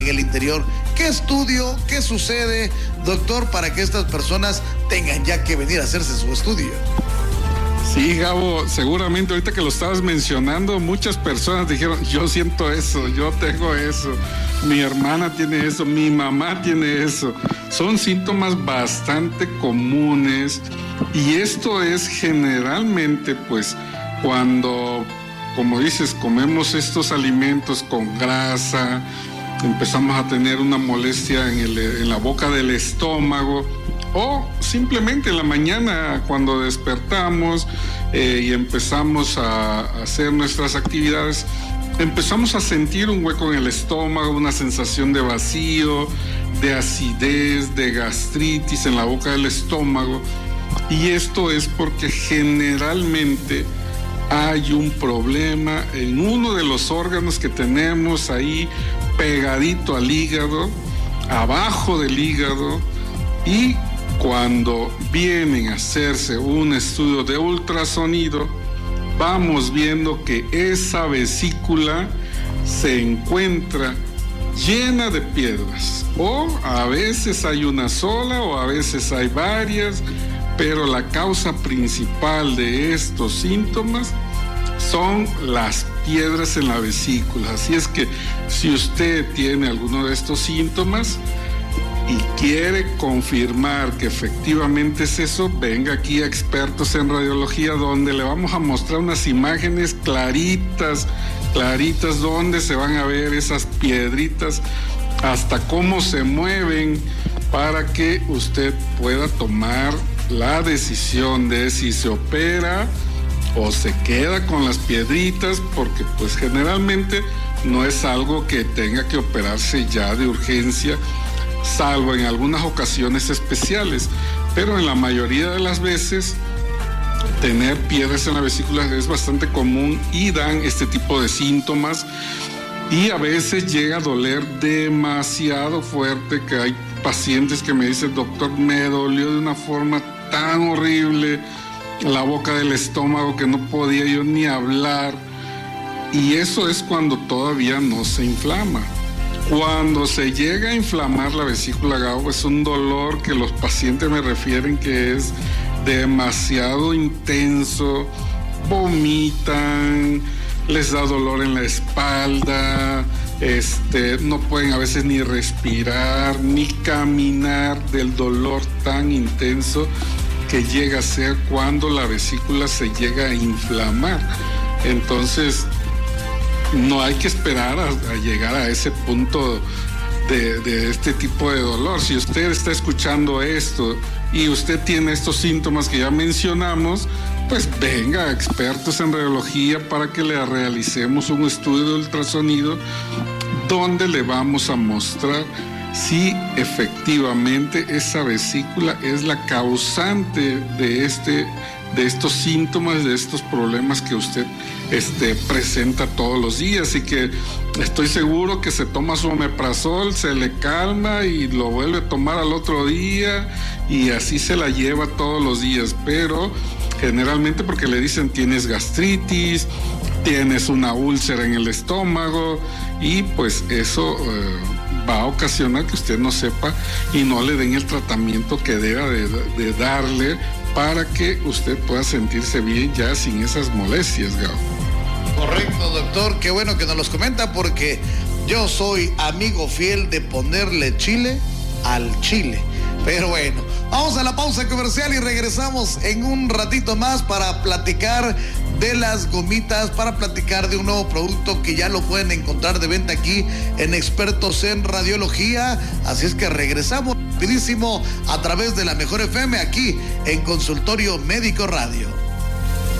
en el interior. ¿Qué estudio? ¿Qué sucede, doctor, para que estas personas tengan ya que venir a hacerse su estudio? Sí, Gabo, seguramente ahorita que lo estabas mencionando, muchas personas dijeron, yo siento eso, yo tengo eso, mi hermana tiene eso, mi mamá tiene eso. Son síntomas bastante comunes y esto es generalmente pues cuando, como dices, comemos estos alimentos con grasa, empezamos a tener una molestia en la boca del estómago, o simplemente en la mañana cuando despertamos y empezamos a hacer nuestras actividades, empezamos a sentir un hueco en el estómago, una sensación de vacío, de acidez, de gastritis en la boca del estómago. Y esto es porque generalmente hay un problema en uno de los órganos que tenemos ahí pegadito al hígado, abajo del hígado, y cuando vienen a hacerse un estudio de ultrasonido, vamos viendo que esa vesícula se encuentra llena de piedras, o a veces hay una sola o a veces hay varias, pero la causa principal de estos síntomas son las piedras en la vesícula. Así es que si usted tiene alguno de estos síntomas y quiere confirmar que efectivamente es eso, venga aquí a Expertos en Radiología, donde le vamos a mostrar unas imágenes claritas donde se van a ver esas piedritas, hasta cómo se mueven, para que usted pueda tomar la decisión de si se opera o se queda con las piedritas, porque pues generalmente no es algo que tenga que operarse ya de urgencia, salvo en algunas ocasiones especiales, pero en la mayoría de las veces tener piedras en la vesícula es bastante común y dan este tipo de síntomas, y a veces llega a doler demasiado fuerte, que hay pacientes que me dicen, doctor, me dolió de una forma tan horrible la boca del estómago que no podía yo ni hablar, y eso es cuando todavía no se inflama. Cuando se llega a inflamar la vesícula, Gabo, es un dolor que los pacientes me refieren que es demasiado intenso, vomitan, les da dolor en la espalda, no pueden a veces ni respirar, ni caminar del dolor tan intenso que llega a ser cuando la vesícula se llega a inflamar. Entonces, no hay que esperar a llegar a ese punto de este tipo de dolor. Si usted está escuchando esto y usted tiene estos síntomas que ya mencionamos, pues venga a Expertos en Radiología para que le realicemos un estudio de ultrasonido donde le vamos a mostrar si efectivamente esa vesícula es la causante de estos síntomas, de estos problemas que usted presenta todos los días, y que estoy seguro que se toma su omeprazol, se le calma y lo vuelve a tomar al otro día y así se la lleva todos los días, pero generalmente porque le dicen tienes gastritis, tienes una úlcera en el estómago, y pues eso va a ocasionar que usted no sepa y no le den el tratamiento que deba de darle para que usted pueda sentirse bien ya sin esas molestias, Gabo. Correcto, doctor, qué bueno que nos los comenta, porque yo soy amigo fiel de ponerle chile al chile. Pero bueno, vamos a la pausa comercial y regresamos en un ratito más para platicar de las gomitas, para platicar de un nuevo producto que ya lo pueden encontrar de venta aquí en Expertos en Radiología. Así es que regresamos rapidísimo a través de la Mejor FM aquí en Consultorio Médico Radio.